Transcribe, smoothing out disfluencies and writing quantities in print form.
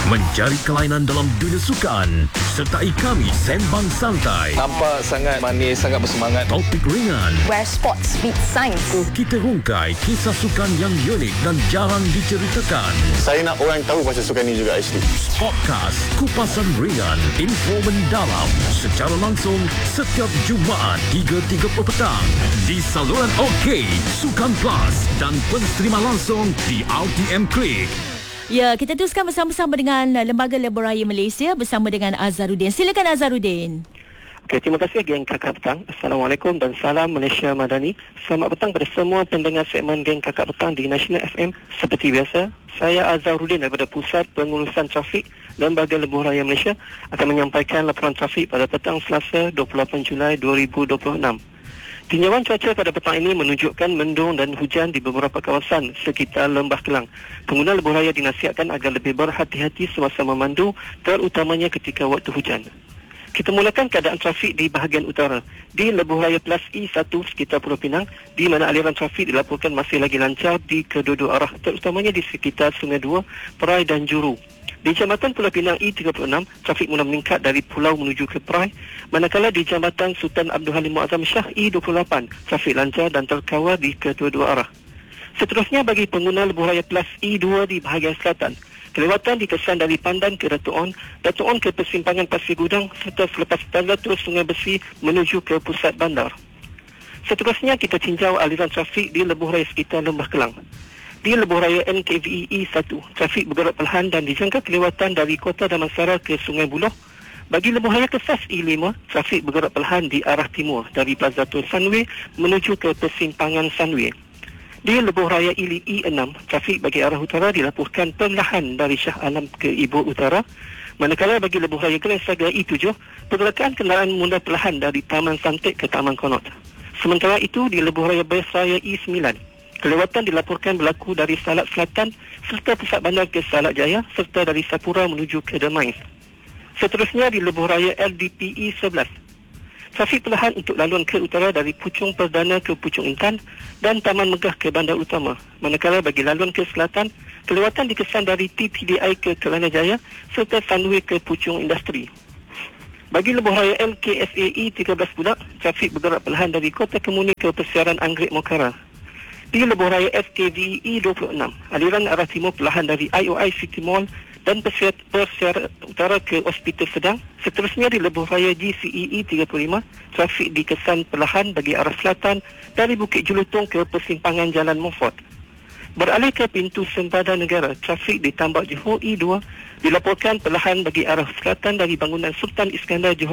Mencari kelainan dalam dunia sukan. Sertai kami sembang santai. Nampak sangat manis, sangat bersemangat. Topik ringan. Where sports meet science. Kita rungkai kisah sukan yang unik dan jarang diceritakan. Saya nak orang tahu pasal sukan ni juga actually. Podcast Kupasan Ringan, info mendalam secara langsung setiap Jumaat 3.30 petang di saluran OK, Sukan Plus dan pensterima langsung di RTM Klik. Ya, kita teruskan bersama-sama dengan Lembaga Lebuh Raya Malaysia bersama dengan Azharuddin. Silakan Azharuddin. Okey, terima kasih geng Kakak Petang. Assalamualaikum dan salam Malaysia Madani. Selamat petang kepada semua pendengar segmen geng Kakak Petang di National FM. Seperti biasa, saya Azharuddin daripada Pusat Pengurusan Trafik Lembaga Lebuh Raya Malaysia akan menyampaikan laporan trafik pada petang Selasa 28 Julai 2026. Tinjauan cuaca pada petang ini menunjukkan mendung dan hujan di beberapa kawasan sekitar Lembah Kelang. Pengguna lebuh raya dinasihatkan agar lebih berhati-hati semasa memandu, terutamanya ketika waktu hujan. Kita mulakan keadaan trafik di bahagian utara. Di Lebuh Raya Plus E1 sekitar Pulau Pinang, di mana aliran trafik dilaporkan masih lagi lancar di kedua-dua arah, terutamanya di sekitar Sungai Dua, Perai dan Juru. Di Jambatan Pulau Pinang E36, trafik mula meningkat dari pulau menuju ke Perai, manakala di Jambatan Sultan Abdul Halim Muazzam Shah E28, trafik lancar dan terkawal di kedua-dua arah. Seterusnya bagi pengguna Lebuh Raya Plus E2 di bahagian selatan, kelewatan dikesan dari Pandan ke Dato' On ke persimpangan Pasir Gudang serta selepas Tazlatul Sungai Besi menuju ke pusat bandar. Seterusnya kita tinjau aliran trafik di Lebuh Raya sekitar Lembah Kelang. Di Lebuh Raya NKVE E1, trafik bergerak perlahan dan dijangka kelewatan dari Kota Damansara ke Sungai Buloh. Bagi Lebuh Raya Kesas E5, trafik bergerak perlahan di arah timur dari Plaza Tun Sunway menuju ke persimpangan Sunway. Di Lebuh Raya E6, trafik bagi arah utara dilaporkan perlahan dari Shah Alam ke Ibu Utara. Manakala bagi Lebuh Raya Grand Saga E7, pergerakan kenderaan mula perlahan dari Taman Santik ke Taman Konot. Sementara itu di Lebuh Raya Best Raya E9, kelewatan dilaporkan berlaku dari Salak Selatan serta pusat bandar ke Salak Jaya serta dari Sapura menuju ke Demais. Seterusnya di Lebuh Raya LDPE 11, trafik perlahan untuk laluan ke utara dari Puchong Perdana ke Puchong Intan dan Taman Megah ke Bandar Utama. Manakala bagi laluan ke selatan, kelewatan dikesan dari TPDI ke Kelana Jaya serta Sunway ke Puchong Industri. Bagi Lebuh Raya LKSAE 13 pula, trafik bergerak perlahan dari Kota Kemuning ke Persiaran Anggrek Mokhara. Di Lebuh Raya SKVE 26, aliran arah timur perlahan dari IOI City Mall dan Persiaran Utara ke Hospital Sedang. Seterusnya di Lebuh Raya GCEE 35, trafik dikesan perlahan bagi arah selatan dari Bukit Jelutong ke persimpangan Jalan Montfort. Beralih ke pintu Sempadan Negara, trafik di Tambak Johor E2 dilaporkan perlahan bagi arah selatan dari bangunan Sultan Iskandar Johor